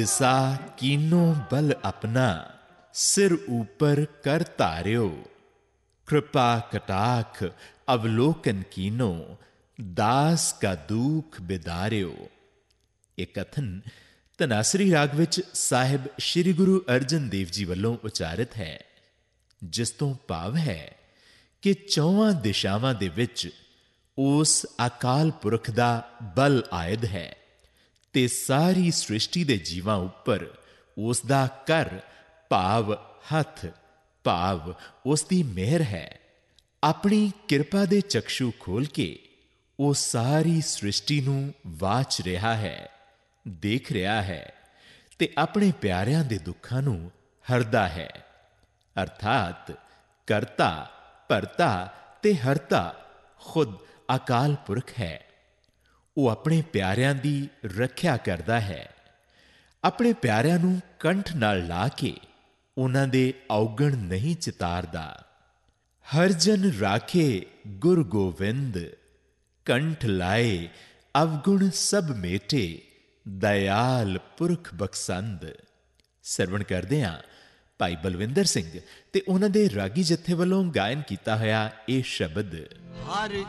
सा कीनो बल अपना सिर ऊपर कर तार्यो, कृपा कटाख अवलोकन कीनो दास का दुख बिदार्यो। ਇਹ ਕਥਨ ਧਨਾਸਰੀ ਰਾਗ ਵਿੱਚ ਸਾਹਿਬ ਸ੍ਰੀ ਗੁਰੂ ਅਰਜਨ ਦੇਵ ਜੀ ਵੱਲੋਂ ਉਚਾਰਿਤ ਹੈ, ਜਿਸ ਤੋਂ ਭਾਵ ਹੈ ਕਿ ਚੌਹਾਂ ਦਿਸ਼ਾਵਾਂ ਦੇ ਵਿੱਚ ਉਸ ਅਕਾਲ ਪੁਰਖ ਦਾ ਬਲ ਆਇਦ ਹੈ ਤੇ ਸਾਰੀ ਸ੍ਰਿਸ਼ਟੀ ਦੇ ਜੀਵਾਂ ਉੱਪਰ ਉਸ ਦਾ ਕਰ ਭਾਵ ਹੱਥ ਭਾਵ ਉਸ ਦੀ ਮਿਹਰ ਹੈ। ਆਪਣੀ ਕਿਰਪਾ ਦੇ ਚਕਸ਼ੂ ਖੋਲ ਕੇ ਉਹ ਸਾਰੀ ਸ੍ਰਿਸ਼ਟੀ ਨੂੰ ਵਾਚ ਰਿਹਾ ਹੈ, ਦੇਖ ਰਿਹਾ ਹੈ ਤੇ ਆਪਣੇ ਪਿਆਰਿਆਂ ਦੇ ਦੁੱਖਾਂ ਨੂੰ ਹਰਦਾ ਹੈ। ਅਰਥਾਤ ਕਰਤਾ ਭਰਤਾ ਤੇ ਹਰਤਾ ਖੁਦ ਅਕਾਲ ਪੁਰਖ ਹੈ। ਉਹ ਆਪਣੇ ਪਿਆਰਿਆਂ ਦੀ ਰੱਖਿਆ ਕਰਦਾ ਹੈ, ਆਪਣੇ ਪਿਆਰਿਆਂ ਨੂੰ ਕੰਠ ਨਾਲ ਲਾ ਕੇ ਉਹਨਾਂ ਦੇ ਔਗਣ ਨਹੀਂ ਚਿਤਾਰਦਾ। ਹਰ ਜਨ ਰਾਖੇ ਗੁਰ ਗੋਵਿੰਦ, ਕੰਠ ਲਾਏ ਅਵਗੁਣ ਸਭ ਮੇਟੇ, ਦਇਆਲ ਪੁਰਖ ਬਖਸ਼ੰਦ। ਸਰਵਣ ਕਰਦੇ ਹਾਂ ਭਾਈ ਬਲਵਿੰਦਰ ਸਿੰਘ ਤੇ ਉਹਨਾਂ ਦੇ ਰਾਗੀ ਜਥੇ ਵੱਲੋਂ ਗਾਇਨ ਕੀਤਾ ਹੋਇਆ ਇਹ ਸ਼ਬਦ। ਹਰ